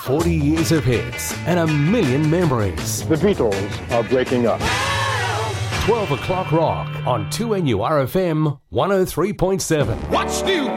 40 years of hits and a million memories. The Beatles are breaking up. 12 o'clock rock on 2NURFM 103.7. What's new,